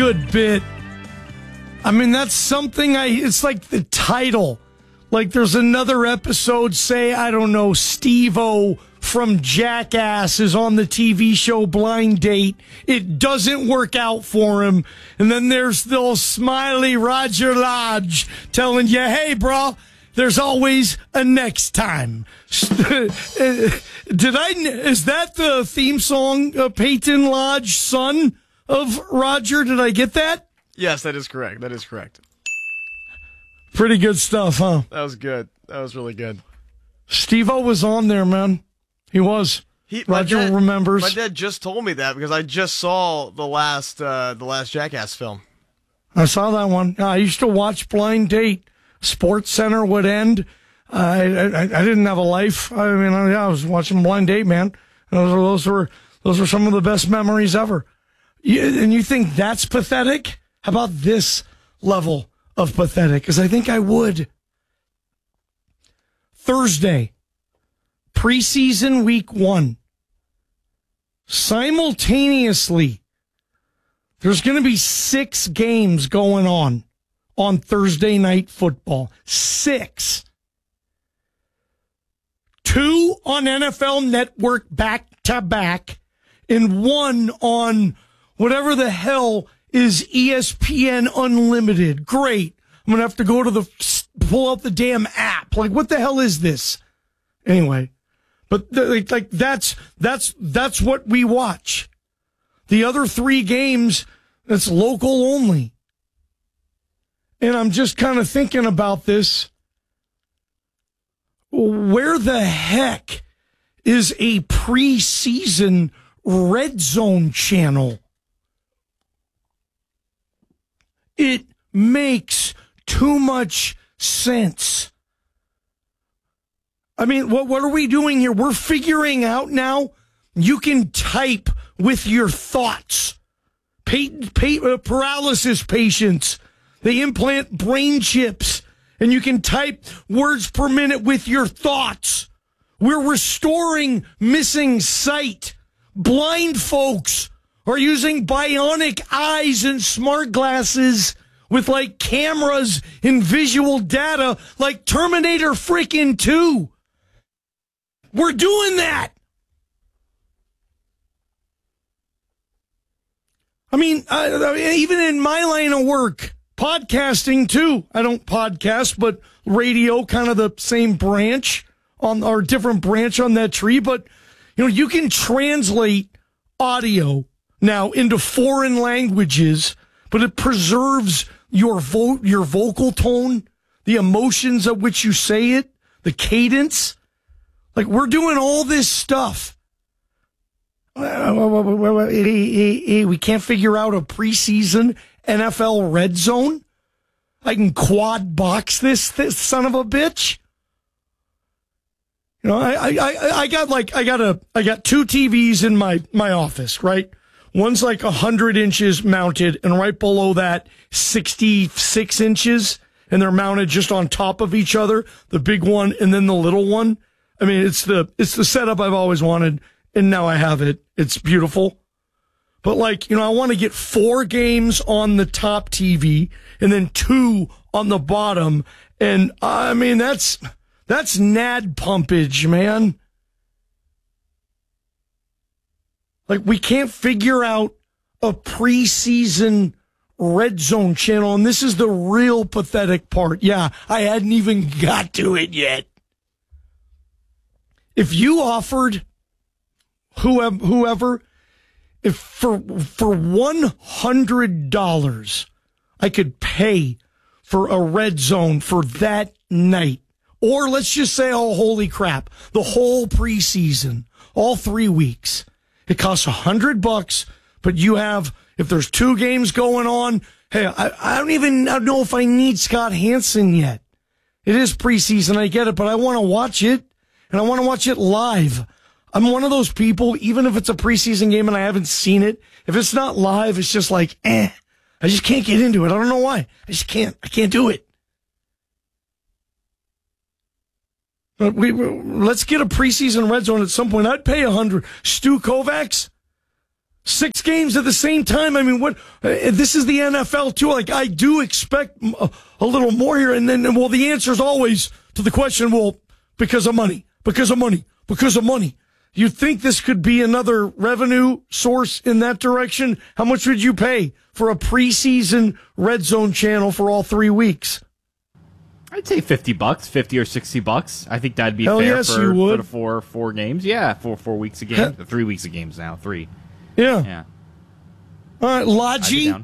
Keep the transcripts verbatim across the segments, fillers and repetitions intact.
good bit. I mean, that's something I, it's like the title. Like there's another episode, say, I don't know, Steve-O from Jackass is on the T V show Blind Date. It doesn't work out for him. And then there's the old smiley Roger Lodge telling you, hey, bro, there's always a next time. Did I, is that the theme song, uh, Peyton Lodge, son of Roger? Did I get that? Yes, that is correct. That is correct. Pretty good stuff, huh? That was good. That was really good. Steve-O was on there, man. He was. He, Roger dad, remembers. My dad just told me that because I just saw the last uh, the last Jackass film. I saw that one. I used to watch Blind Date. Sports Center would end. Uh, I, I I didn't have a life. I mean, I, I was watching Blind Date, man. Those were those were those were some of the best memories ever. You, and you think that's pathetic? How about this level of pathetic? Because I think I would. Thursday, preseason week one. Simultaneously, there's going to be six games going on on Thursday Night Football. Six. Two on N F L Network back to back, and one on whatever the hell is E S P N Unlimited. Great. I'm going to have to go to the, pull out the damn app. Like, what the hell is this? Anyway, but the, like, that's, that's, that's what we watch. The other three games, that's local only. And I'm just kind of thinking about this. Where the heck is a preseason red zone channel? It makes too much sense. I mean, what what are we doing here? We're figuring out now you can type with your thoughts. Pa- pa- uh, paralysis patients, they implant brain chips, and you can type words per minute with your thoughts. We're restoring missing sight. Blind folks are using bionic eyes and smart glasses with like cameras and visual data like Terminator freaking two. We're doing that. I mean, uh, even in my line of work, podcasting too. I don't podcast, but radio, kind of the same branch on, or different branch on that tree. But, you know, you can translate audio now into foreign languages, but it preserves your vo- your vocal tone, the emotions at which you say it, the cadence. Like, we're doing all this stuff. We can't figure out a preseason N F L red zone. I can quad box this, this son of a bitch. You know, I, I, I got like, I got a, I got two T Vs in my, my office, right? One's like a hundred inches mounted, and right below that, sixty-six inches, and they're mounted just on top of each other. The big one and then the little one. I mean, it's the, it's the setup I've always wanted, and now I have it. It's beautiful. But like, you know, I want to get four games on the top T V and then two on the bottom. And I mean, that's, that's nad pumpage, man. Like, we can't figure out a preseason red zone channel. And this is the real pathetic part. Yeah, I hadn't even got to it yet. If you offered whoever, whoever if for for one hundred dollars I could pay for a red zone for that night, or let's just say, oh, holy crap, the whole preseason, all three weeks, it costs a hundred bucks, but you have, if there's two games going on, hey, I, I don't even know if I need Scott Hansen yet. It is preseason, I get it, but I want to watch it, and I want to watch it live. I'm one of those people, even if it's a preseason game and I haven't seen it, if it's not live, it's just like, eh, I just can't get into it. I don't know why. I just can't. I can't do it. But we, let's get a preseason red zone at some point. I'd pay a hundred. Stu Kovacs, Six games at the same time. I mean, what? Uh, this is the N F L too. Like, I do expect a, a little more here. And then, well, the answer is always to the question, well, because of money, because of money, because of money. You think this could be another revenue source in that direction? How much would you pay for a preseason Red Zone channel for all three weeks? I'd say fifty bucks, fifty or sixty bucks. I think that'd be Hell fair yes, for, you would. for the four four games. Yeah, four four weeks of games, three weeks of games now, three. Yeah. Yeah. All right, I'd be Logi, down.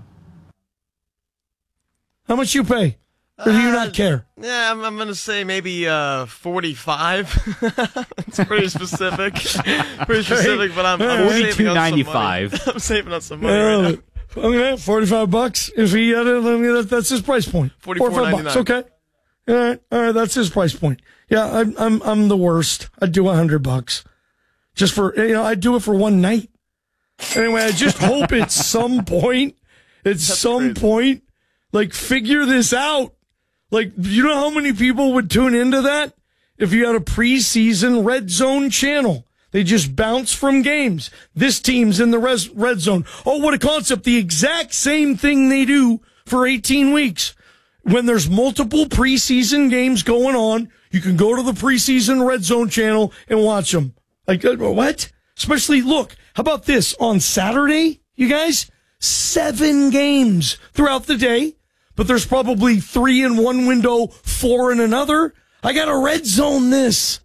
how much you pay? Or do you not care? Yeah, I'm, I'm going to say maybe uh, forty-five. It's pretty specific. Pretty specific, but I'm, I'm saving on some money. I'm saving on some money Uh, right now. Okay, forty-five bucks. If he had it, I mean, that, that's his price point. forty-four forty-five bucks. Okay. All right, all right, that's his price point. Yeah, I'm I'm I'm the worst. I'd do a hundred bucks, just for you know. I'd do it for one night. Anyway, I just hope at some point, at some crazy. point, like figure this out. Like, you know how many people would tune into that if you had a preseason Red Zone channel? They just bounce from games. This team's in the res- red zone. Oh, what a concept. The exact same thing they do for eighteen weeks. When there's multiple preseason games going on, you can go to the preseason Red Zone channel and watch them. Like, uh, what? Especially, look, how about this? On Saturday, you guys, seven games throughout the day, but there's probably three in one window, four in another. I got to Red Zone this.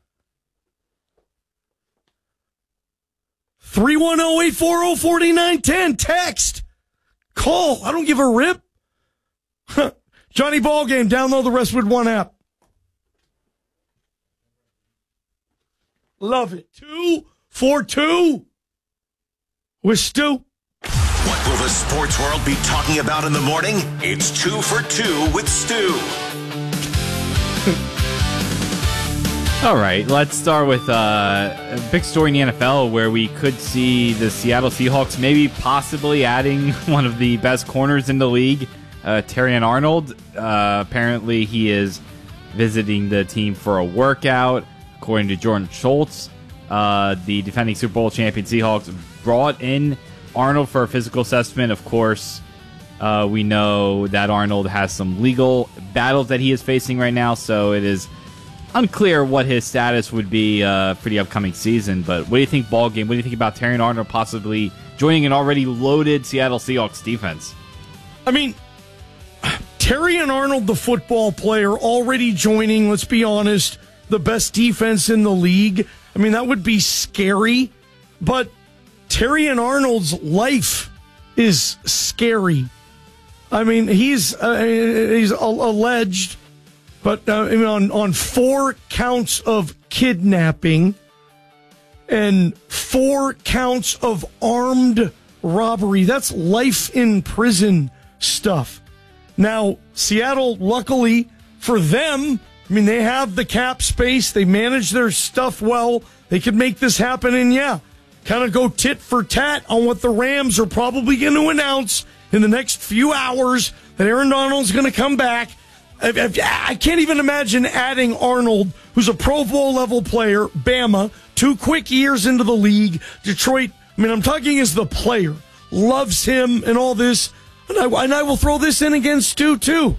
three one zero, eight four zero, four nine one zero. Text. Call. I don't give a rip. Johnny Ballgame. Download the Westwood One app. Love it. Two for two with Stu. What will the sports world be talking about in the morning? It's two for two with Stu. All right, let's start with uh, a big story in the N F L where we could see the Seattle Seahawks maybe possibly adding one of the best corners in the league, uh, Terrion Arnold. Uh, apparently, he is visiting the team for a workout. According to Jordan Schultz, uh, the defending Super Bowl champion Seahawks brought in Arnold for a physical assessment. Of course, uh, we know that Arnold has some legal battles that he is facing right now, so it is unclear what his status would be uh, for the upcoming season. But what do you think, Ballgame? What do you think about Terrion Arnold possibly joining an already loaded Seattle Seahawks defense? I mean, Terrion Arnold, the football player, already joining, let's be honest, the best defense in the league. I mean, that would be scary. But Terrion Arnold's life is scary. I mean, he's uh, he's alleged, but uh, I mean, on on four counts of kidnapping and four counts of armed robbery. That's life in prison stuff. Now, Seattle, luckily for them, I mean, they have the cap space. They manage their stuff well. They could make this happen, and yeah, kind of go tit for tat on what the Rams are probably going to announce in the next few hours, that Aaron Donald's going to come back. I, I, I can't even imagine adding Arnold, who's a Pro Bowl level player, Bama, two quick years into the league. Detroit, I mean, I'm talking as the player, loves him and all this. And I, and I will throw this in against Stu, too.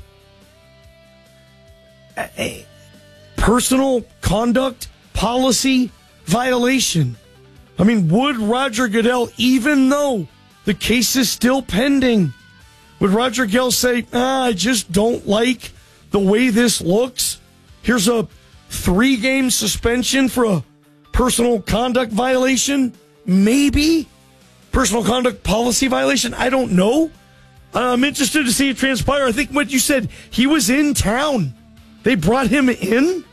A, a personal conduct policy violation. I mean, would Roger Goodell, even though the case is still pending, would Roger Goodell say, ah, I just don't like the way this looks? Here's a three-game suspension for a personal conduct violation? Maybe. Personal conduct policy violation? I don't know. I'm interested to see it transpire. I think what you said, he was in town. They brought him in?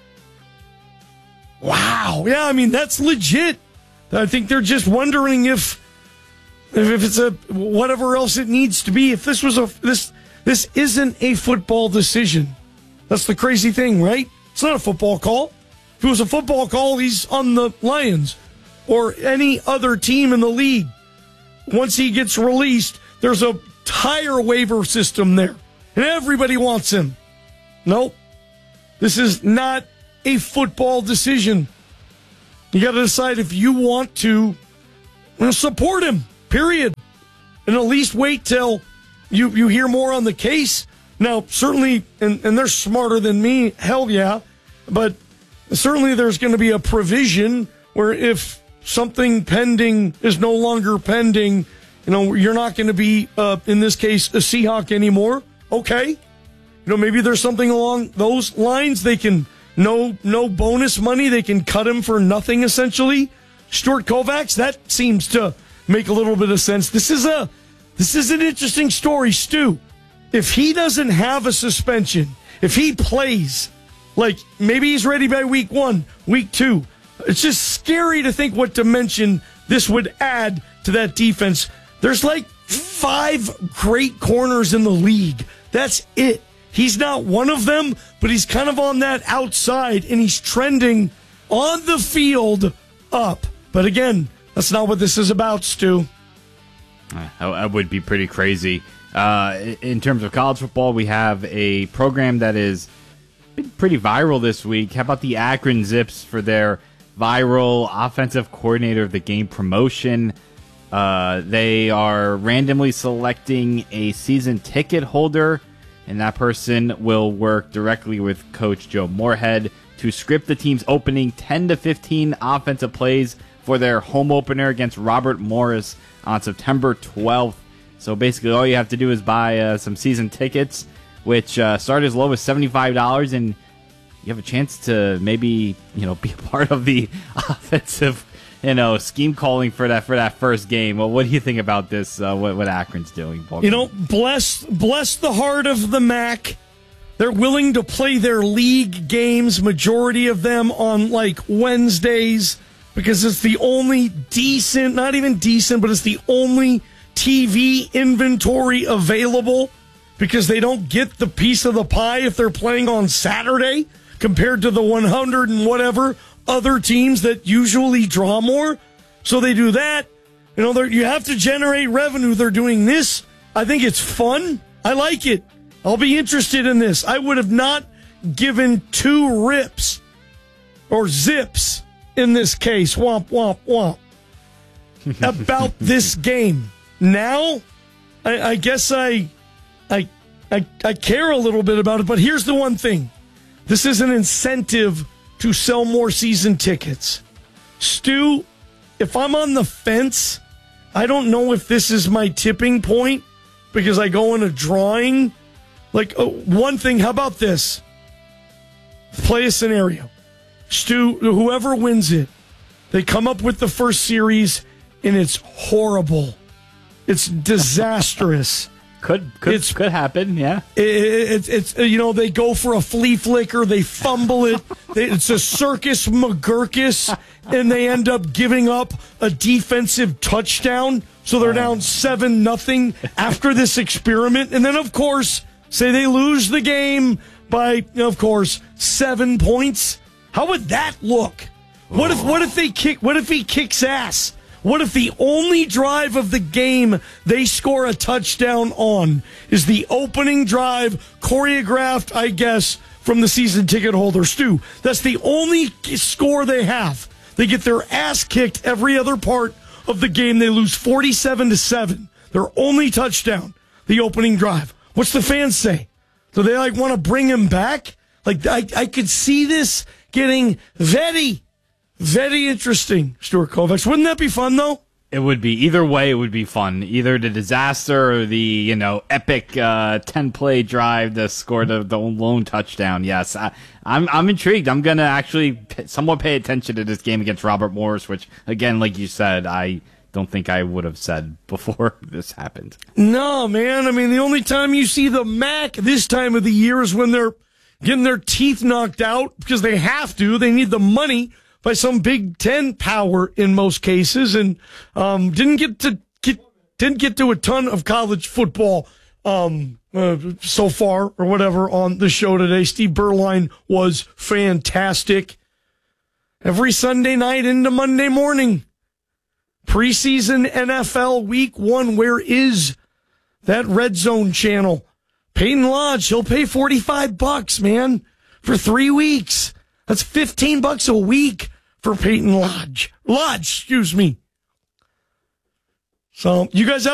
Wow. Yeah, I mean, that's legit. I think they're just wondering if if it's a whatever else it needs to be. If this was a this this isn't a football decision. That's the crazy thing, right? It's not a football call. If it was a football call, he's on the Lions or any other team in the league. Once he gets released, there's a tire waiver system there, and everybody wants him. Nope. This is not a football decision. You got to decide if you want to you know, support him, period. And at least wait till you, you hear more on the case. Now, certainly, and, and they're smarter than me, hell yeah, but certainly there's going to be a provision where if something pending is no longer pending, you know, you're not going to be, uh, in this case, a Seahawk anymore. Okay. You know, maybe there's something along those lines. They can, no, no bonus money. They can cut him for nothing, essentially. Stuart Kovacs, that seems to make a little bit of sense. This is a, this is an interesting story, Stu. If he doesn't have a suspension, if he plays, like maybe he's ready by week one, week two, it's just scary to think what dimension this would add to that defense. There's like five great corners in the league. That's it. He's not one of them, but he's kind of on that outside, and he's trending on the field up. But again, that's not what this is about, Stu. That would be pretty crazy. Uh, in terms of college football, we have a program that is been pretty viral this week. How about the Akron Zips for their viral offensive coordinator of the game promotion? Uh, they are randomly selecting a season ticket holder, and that person will work directly with Coach Joe Moorhead to script the team's opening ten to fifteen offensive plays for their home opener against Robert Morris on September twelfth. So basically all you have to do is buy uh, some season tickets, which uh, start as low as seventy-five dollars, and you have a chance to maybe, you know, be a part of the offensive, you know, scheme calling for that for that first game. Well, what do you think about this? Uh, what, what Akron's doing? You know, bless bless the heart of the M A C. They're willing to play their league games, majority of them on like Wednesdays, because it's the only decent, not even decent, but it's the only T V inventory available, because they don't get the piece of the pie if they're playing on Saturday compared to the one hundred and whatever other teams that usually draw more. So they do that. You know, you have to generate revenue. They're doing this. I think it's fun. I like it. I'll be interested in this. I would have not given two rips or zips in this case. Womp, womp, womp. About this game. Now, I, I guess I, I, I, I care a little bit about it, but here's the one thing. This is an incentive to sell more season tickets. Stu, if I'm on the fence, I don't know if this is my tipping point because I go in a drawing. Like, uh, one thing, how about this? Play a scenario. Stu, whoever wins it, they come up with the first series and it's horrible. It's disastrous. Could could it's, could happen, yeah. It, it, it's you know, they go for a flea flicker, they fumble it. They, it's a circus McGurkus, and they end up giving up a defensive touchdown, so they're down seven nothing after this experiment. And then, of course, say they lose the game by, of course, seven points. How would that look? What if what if they kick? What if he kicks ass? What if the only drive of the game they score a touchdown on is the opening drive, choreographed, I guess, from the season ticket holder? Stu, that's the only score they have. They get their ass kicked every other part of the game. They lose forty-seven to seven. Their only touchdown, the opening drive. What's the fans say? Do they like want to bring him back? Like, I, I could see this getting very, very interesting, Stuart Kovacs. Wouldn't that be fun, though? It would be. Either way, it would be fun. Either the disaster or the, you know, epic uh, ten-play drive to score the, the lone touchdown. Yes, I, I'm I'm intrigued. I'm going to actually somewhat pay attention to this game against Robert Morris, which, again, like you said, I don't think I would have said before this happened. No, man. I mean, the only time you see the M A C this time of the year is when they're getting their teeth knocked out because they have to. They need the money by some Big Ten power in most cases, and um, didn't get to get didn't get to a ton of college football um, uh, so far or whatever on the show today. Steve Berline was fantastic. Every Sunday night into Monday morning, preseason N F L Week One. Where is that Red Zone channel? Peyton Lodge, he'll pay forty-five bucks, man, for three weeks. That's fifteen bucks a week for Peyton Lodge. Lodge, excuse me. So you guys have